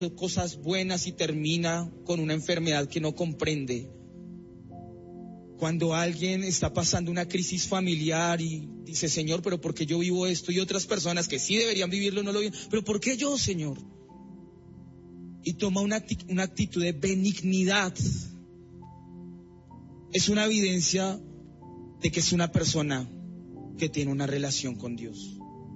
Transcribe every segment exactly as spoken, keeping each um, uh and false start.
cosas buenas y termina con una enfermedad que no comprende. Cuando alguien está pasando una crisis familiar y dice, Señor, pero ¿por qué yo vivo esto? Y otras personas que sí deberían vivirlo no lo viven, pero ¿por qué yo, Señor? Y toma una, una actitud de benignidad. Es una evidencia de que es una persona que tiene una relación con Dios.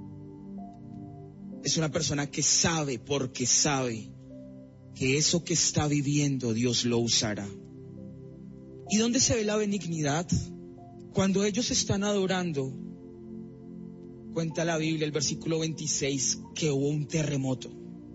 Es una persona que sabe, porque sabe que eso que está viviendo Dios lo usará. ¿Y dónde se ve la benignidad? Cuando ellos están adorando, cuenta la Biblia, el versículo veintiséis, que hubo un terremoto.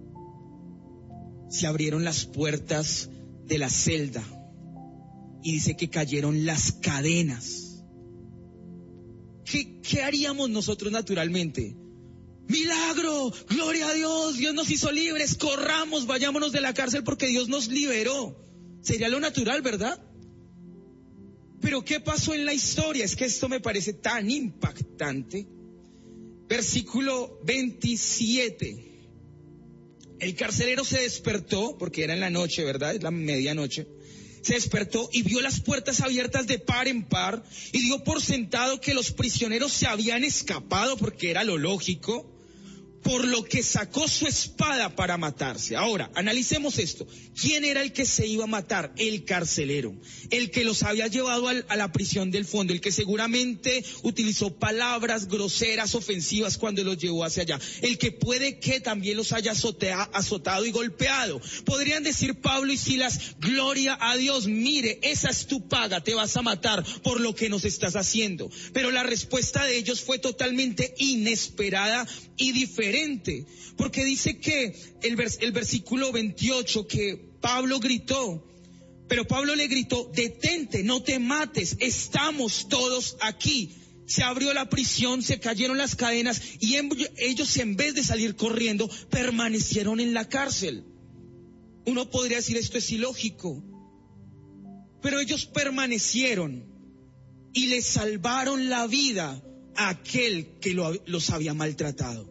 Se abrieron las puertas de la celda y dice que cayeron las cadenas. ¿Qué, qué haríamos nosotros naturalmente? ¡Milagro! ¡Gloria a Dios! Dios nos hizo libres, corramos, vayámonos de la cárcel porque Dios nos liberó. Sería lo natural, ¿verdad? Pero ¿qué pasó en la historia? Es que esto me parece tan impactante. Versículo veintisiete. El carcelero se despertó, porque era en la noche, ¿verdad? Es la medianoche. Se despertó y vio las puertas abiertas de par en par y dio por sentado que los prisioneros se habían escapado, porque era lo lógico, por lo que sacó su espada para matarse. Ahora, analicemos esto. ¿Quién era el que se iba a matar? El carcelero, el que los había llevado al, a la prisión del fondo, el que seguramente utilizó palabras groseras, ofensivas cuando los llevó hacia allá, el que puede que también los haya azotea, azotado y golpeado. Podrían decir Pablo y Silas, gloria a Dios, mire, esa es tu paga, te vas a matar por lo que nos estás haciendo. Pero la respuesta de ellos fue totalmente inesperada y diferente. Porque dice que el, vers- el versículo veintiocho, que Pablo gritó, pero Pablo le gritó, detente, no te mates, estamos todos aquí. Se abrió la prisión, se cayeron las cadenas y en, ellos, en vez de salir corriendo, permanecieron en la cárcel. Uno podría decir, esto es ilógico, pero ellos permanecieron y le salvaron la vida a aquel que lo, los había maltratado.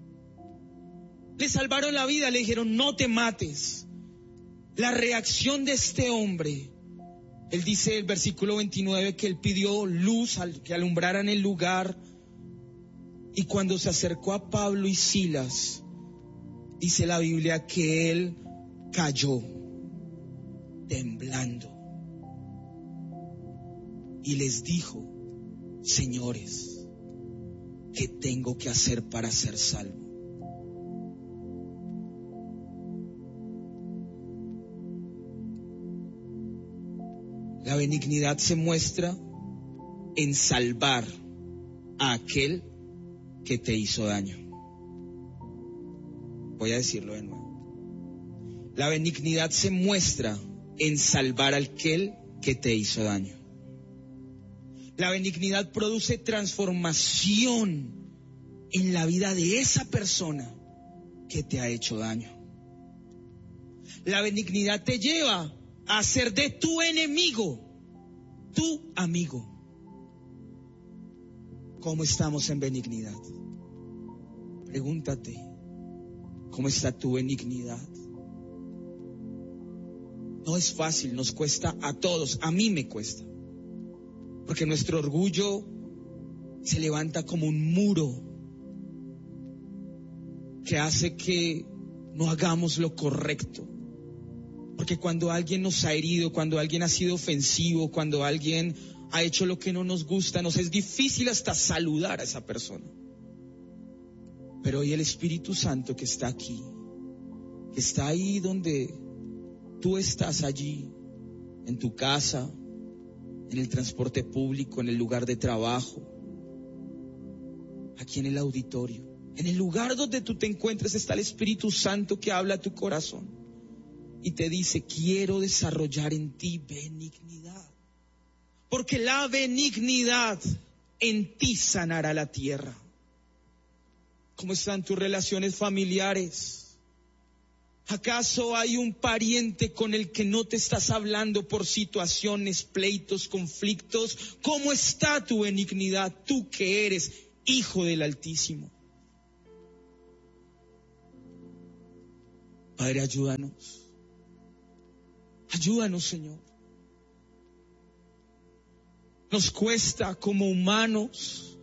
Le salvaron la vida, le dijeron, no te mates. La reacción de este hombre, él dice el versículo veintinueve que él pidió luz, al, que alumbraran el lugar, y cuando se acercó a Pablo y Silas, dice la Biblia que él cayó temblando y les dijo, señores, ¿qué tengo que hacer para ser salvo? La benignidad se muestra en salvar a aquel que te hizo daño. Voy a decirlo de nuevo. La benignidad se muestra en salvar a aquel que te hizo daño. La benignidad produce transformación en la vida de esa persona que te ha hecho daño. La benignidad te lleva a hacer de tu enemigo tu amigo. ¿Cómo estamos en benignidad? Pregúntate, ¿cómo está tu benignidad? No es fácil, nos cuesta a todos, a mí me cuesta, porque nuestro orgullo se levanta como un muro que hace que no hagamos lo correcto. Porque cuando alguien nos ha herido, cuando alguien ha sido ofensivo, cuando alguien ha hecho lo que no nos gusta, nos es difícil hasta saludar a esa persona. Pero hoy el Espíritu Santo que está aquí, que está ahí donde tú estás, allí, en tu casa, en el transporte público, en el lugar de trabajo, aquí en el auditorio, en el lugar donde tú te encuentres, está el Espíritu Santo que habla a tu corazón. Y te dice, quiero desarrollar en ti benignidad. Porque la benignidad en ti sanará la tierra. ¿Cómo están tus relaciones familiares? ¿Acaso hay un pariente con el que no te estás hablando por situaciones, pleitos, conflictos? ¿Cómo está tu benignidad, tú que eres hijo del Altísimo? Padre, ayúdanos. Ayúdanos, Señor. Nos cuesta como humanos.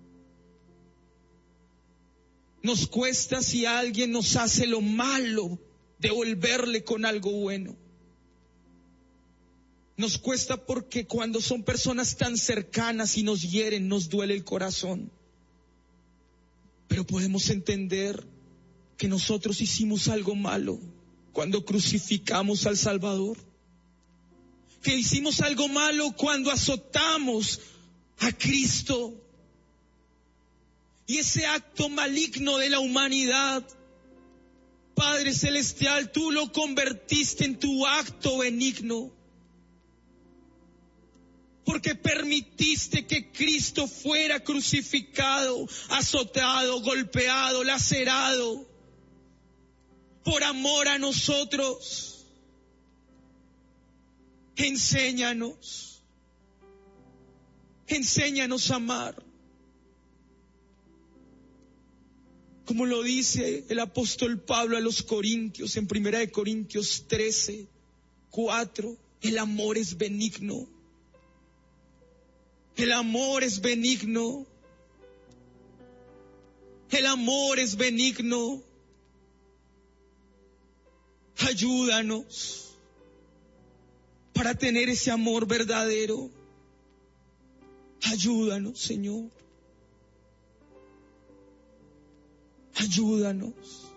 Nos cuesta si alguien nos hace lo malo, devolverle con algo bueno. Nos cuesta porque cuando son personas tan cercanas y nos hieren, nos duele el corazón. Pero podemos entender que nosotros hicimos algo malo cuando crucificamos al Salvador. Que hicimos algo malo cuando azotamos a Cristo. Y ese acto maligno de la humanidad, Padre Celestial, tú lo convertiste en tu acto benigno. Porque permitiste que Cristo fuera crucificado, azotado, golpeado, lacerado, por amor a nosotros. Enséñanos, enséñanos a amar. Como lo dice el apóstol Pablo a los Corintios, en primera de Corintios trece, cuatro, el amor es benigno. El amor es benigno. El amor es benigno. Ayúdanos para tener ese amor verdadero. Ayúdanos, Señor. Ayúdanos.